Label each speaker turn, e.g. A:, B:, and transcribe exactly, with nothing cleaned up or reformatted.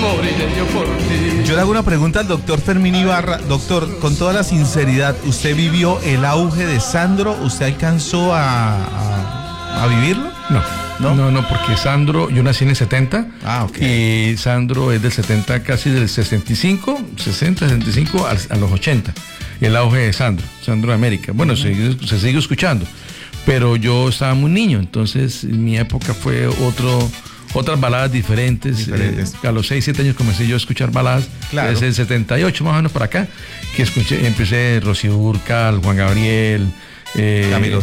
A: moriré yo por ti.
B: Yo le hago una pregunta al doctor Fermín Ibarra. Doctor, con toda la sinceridad, ¿usted vivió el auge de Sandro? ¿Usted alcanzó a, a, a vivirlo?
C: No.
B: ¿No?
C: No, no, porque Sandro, yo nací en el setenta.
B: Ah, ok.
C: Y Sandro es del setenta, casi del sesenta y cinco, sesenta, sesenta y cinco a, a los ochenta. El auge de Sandro, Sandro de América. Bueno, uh-huh. se, se sigue escuchando. Pero yo estaba muy niño, entonces mi época fue otro, otras baladas diferentes.
B: diferentes.
C: Eh, a los seis, siete años comencé yo a escuchar baladas.
B: Claro.
C: Desde el setenta y ocho más o menos para acá, que escuché, empecé Rocío Dúrcal, Juan Gabriel, eh,
B: Camilo